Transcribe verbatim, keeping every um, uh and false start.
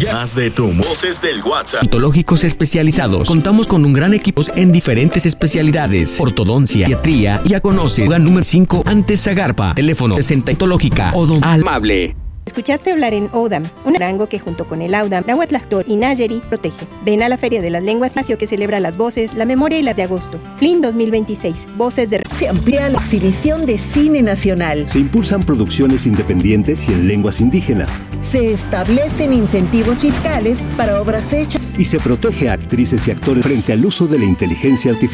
Haz de tu voces del WhatsApp. Odontológicos especializados. Contamos con un gran equipo en diferentes especialidades. Ortodoncia, pediatría. Ya conoce. Lugar número cinco, antes Zagarpa. Teléfono sesenta Odontológica. Odon Amable. Escuchaste hablar en OUDAM, un rango que junto con el AUDAM, Nahuatl Actor y Nayeri protege. Ven a la Feria de las Lenguas Espacio que celebra las voces, la memoria y las de agosto. Flynn dos mil veintiséis, voces de... Se amplía la exhibición de cine nacional. Se impulsan producciones independientes y en lenguas indígenas. Se establecen incentivos fiscales para obras hechas. Y se protege a actrices y actores frente al uso de la inteligencia artificial.